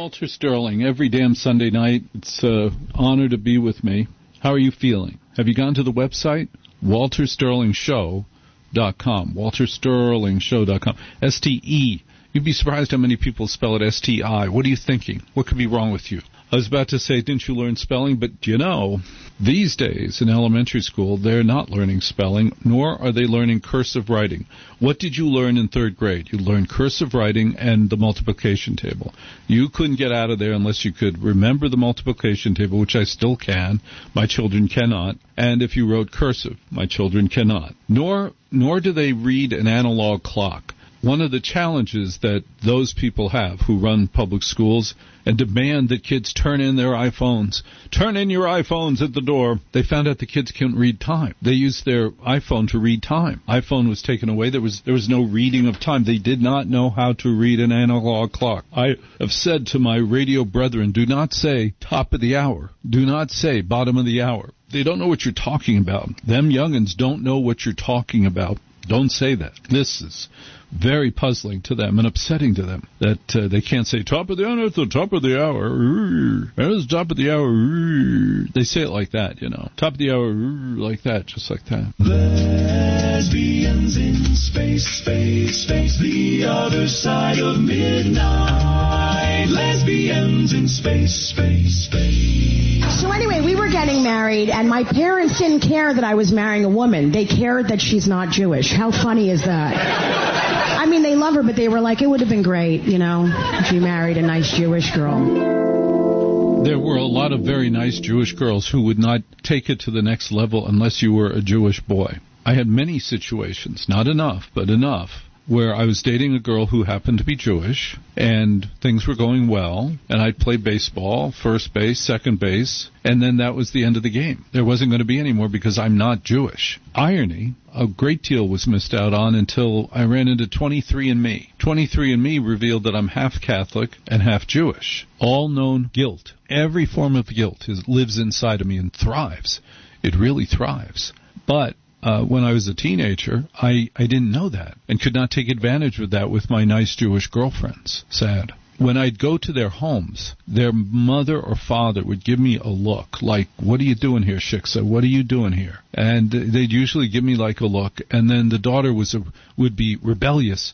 Walter Sterling, every damn Sunday night. It's an honor to be with me. How are you feeling? Have you gone to the website? WalterSterlingShow.com. WalterSterlingShow.com. S-T-E. You'd be surprised how many people spell it S-T-I. What are you thinking? What could be wrong with you? I was about to say, didn't you learn spelling? But, you know, these days in elementary school, they're not learning spelling, nor are they learning cursive writing. What did you learn in third grade? You learned cursive writing and the multiplication table. You couldn't get out of there unless you could remember the multiplication table, which I still can. My children cannot. And if you wrote cursive, my children cannot. Nor do they read an analog clock. One of the challenges that those people have who run public schools and demand that kids turn in their iPhones. Turn in your iPhones at the door. They found out the kids can't read time. They used their iPhone to read time. iPhone was taken away. There was no reading of time. They did not know how to read an analog clock. I have said to my radio brethren, do not say top of the hour. Do not say bottom of the hour. They don't know what you're talking about. Them youngins don't know what you're talking about. Don't say that. This is very puzzling to them and upsetting to them that they can't say top of the hour at the top of the hour. There's top of the hour. They say it like that, you know. Top of the hour, like that, just like that. Lesbians in space, space, space, the other side of midnight. Lesbians in space, space, space. So anyway, we were getting married, and my parents didn't care that I was marrying a woman. They cared that she's not Jewish. How funny is that? I mean, they love her, but they were like, it would have been great, you know, if you married a nice Jewish girl. There were a lot of very nice Jewish girls who would not take it to the next level unless you were a Jewish boy. I had many situations, not enough, but enough, where I was dating a girl who happened to be Jewish, and things were going well, and I'd play baseball, first base, second base, and then that was the end of the game. There wasn't going to be any more because I'm not Jewish. Irony, a great deal was missed out on until I ran into 23andMe. 23andMe revealed that I'm half Catholic and half Jewish. All known guilt. Every form of guilt lives inside of me and thrives. It really thrives. But when I was a teenager, I didn't know that and could not take advantage of that with my nice Jewish girlfriends. Sad. When I'd go to their homes, their mother or father would give me a look like, what are you doing here, Shiksa? What are you doing here? And they'd usually give me like a look, and then the daughter would be rebellious.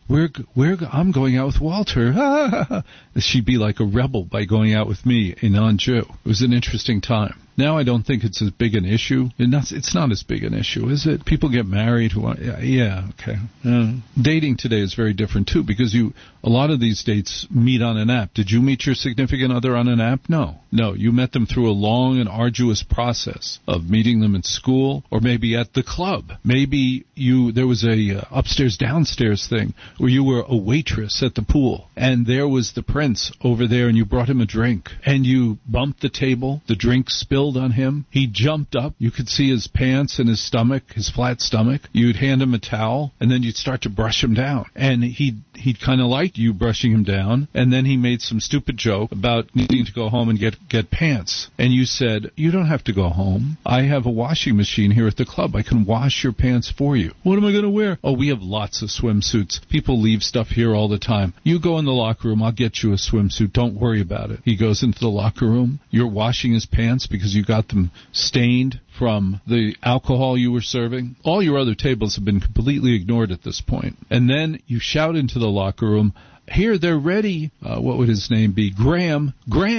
I'm going out with Walter. She'd be like a rebel by going out with me, a non-Jew. It was an interesting time. Now I don't think it's as big an issue. It's not as big an issue, is it? People get married who want, okay. Dating today is very different too, because a lot of these dates meet on an app. Did you meet your significant other on an app? No, you met them through a long and arduous process of meeting them in school or maybe at the club. Maybe there was a upstairs downstairs thing where you were a waitress at the pool and there was the prince over there and you brought him a drink and you bumped the table, the drink spilled on him. He jumped up. You could see his pants and his stomach, his flat stomach. You'd hand him a towel, and then you'd start to brush him down. And he'd kind of liked you brushing him down, and then he made some stupid joke about needing to go home and get pants. And you said, you don't have to go home. I have a washing machine here at the club. I can wash your pants for you. What am I going to wear? Oh, we have lots of swimsuits. People leave stuff here all the time. You go in the locker room. I'll get you a swimsuit. Don't worry about it. He goes into the locker room. You're washing his pants because you got them stained from the alcohol you were serving. All your other tables have been completely ignored at this point. And then you shout into the locker room, here, they're ready. What would his name be? Graham,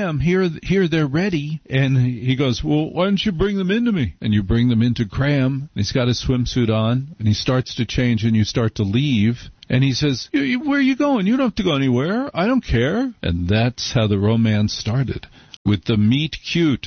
here, they're ready. And he goes, well, why don't you bring them into me? And you bring them into Graham. And he's got his swimsuit on, and he starts to change, and you start to leave. And he says, where are you going? You don't have to go anywhere. I don't care. And that's how the romance started. With the meet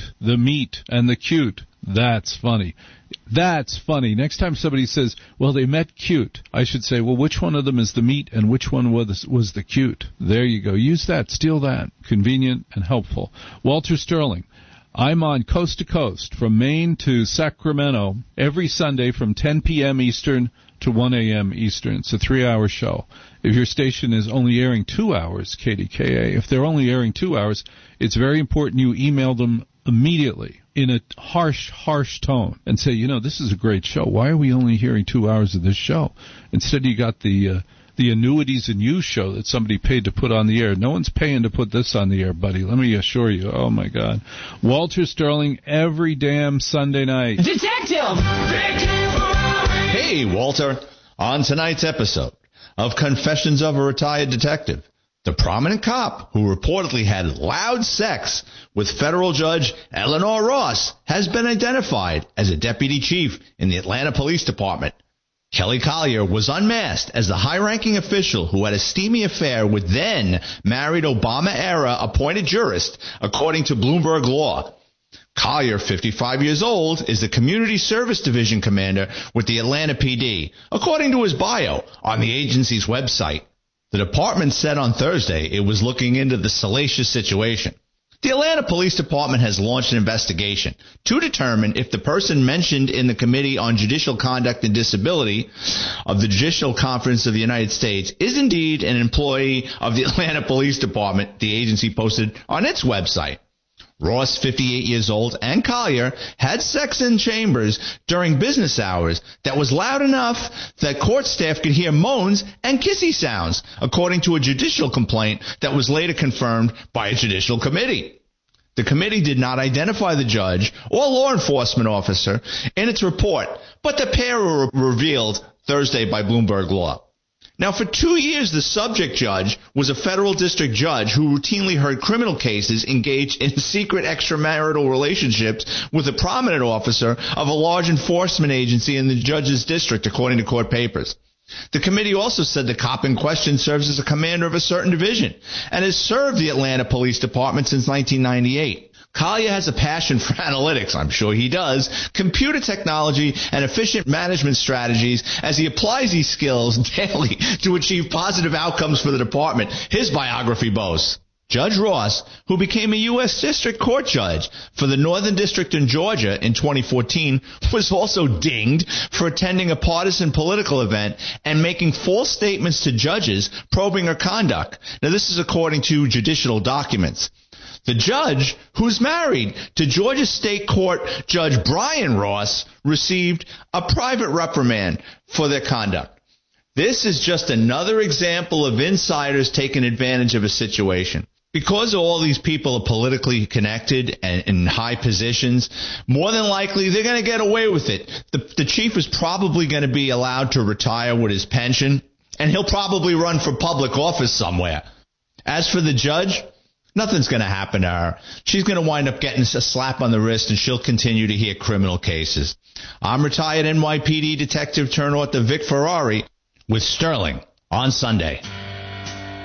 and the cute. That's funny. That's funny. Next time somebody says, well, they met cute, I should say, well, which one of them is the meat and which one was the cute? There you go. Use that. Steal that. Convenient and helpful. Walter Sterling. I'm on coast to coast from Maine to Sacramento every Sunday from 10 p.m. Eastern to 1 a.m. Eastern. It's a 3-hour show. If your station is only airing 2 hours, KDKA, if they're only airing 2 hours, it's very important you email them immediately in a harsh tone and say, this is a great show. Why are we only hearing 2 hours of this show? Instead, you got the the Annuities and You show that somebody paid to put on the air. No one's paying to put this on the air, buddy. Let me assure you. Oh, my God. Walter Sterling every damn Sunday night. Detective! Hey, Walter. On tonight's episode of Confessions of a Retired Detective, the prominent cop who reportedly had loud sex with federal judge Eleanor Ross has been identified as a deputy chief in the Atlanta Police Department. Kelly Collier was unmasked as the high-ranking official who had a steamy affair with then-married Obama-era appointed jurist, according to Bloomberg Law. Collier, 55 years old, is the Community Service Division commander with the Atlanta PD, according to his bio on the agency's website. The department said on Thursday it was looking into the salacious situation. The Atlanta Police Department has launched an investigation to determine if the person mentioned in the Committee on Judicial Conduct and Disability of the Judicial Conference of the United States is indeed an employee of the Atlanta Police Department, the agency posted on its website. Ross, 58 years old, and Collier had sex in chambers during business hours that was loud enough that court staff could hear moans and kissy sounds, according to a judicial complaint that was later confirmed by a judicial committee. The committee did not identify the judge or law enforcement officer in its report, but the pair were revealed Thursday by Bloomberg Law. Now, for 2 years, the subject judge was a federal district judge who routinely heard criminal cases engaged in secret extramarital relationships with a prominent officer of a large enforcement agency in the judge's district, according to court papers. The committee also said the cop in question serves as a commander of a certain division and has served the Atlanta Police Department since 1998. Collier has a passion for analytics, I'm sure he does, computer technology, and efficient management strategies as he applies these skills daily to achieve positive outcomes for the department, his biography boasts. Judge Ross, who became a U.S. District Court judge for the Northern District in Georgia in 2014, was also dinged for attending a partisan political event and making false statements to judges probing her conduct. Now, this is according to judicial documents. The judge, who's married to Georgia State Court Judge Brian Ross, received a private reprimand for their conduct. This is just another example of insiders taking advantage of a situation. Because all these people are politically connected and in high positions, more than likely they're going to get away with it. The chief is probably going to be allowed to retire with his pension, and he'll probably run for public office somewhere. As for the judge, nothing's going to happen to her. She's going to wind up getting a slap on the wrist, and she'll continue to hear criminal cases. I'm retired NYPD detective turned author Vic Ferrari with Sterling on Sunday.